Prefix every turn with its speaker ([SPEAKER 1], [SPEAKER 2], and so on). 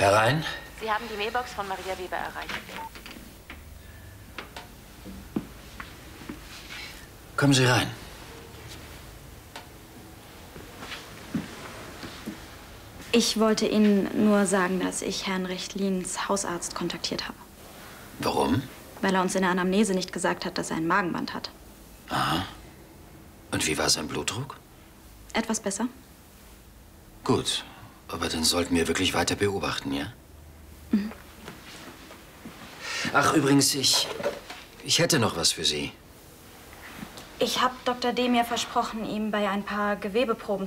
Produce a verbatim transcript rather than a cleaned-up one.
[SPEAKER 1] Herein.
[SPEAKER 2] Sie haben die Mailbox von Maria Weber erreicht.
[SPEAKER 1] Kommen Sie rein.
[SPEAKER 3] Ich wollte Ihnen nur sagen, dass ich Herrn Rechtlins Hausarzt kontaktiert habe.
[SPEAKER 1] Warum?
[SPEAKER 3] Weil er uns in der Anamnese nicht gesagt hat, dass er ein Magenband hat.
[SPEAKER 1] Aha. Und wie war sein Blutdruck?
[SPEAKER 3] Etwas besser?
[SPEAKER 1] Gut. Aber dann sollten wir wirklich weiter beobachten, ja?
[SPEAKER 3] Mhm.
[SPEAKER 1] Ach, übrigens, ich... Ich hätte noch was für Sie.
[SPEAKER 3] Ich habe Doktor D. mir versprochen, ihm bei ein paar Gewebeproben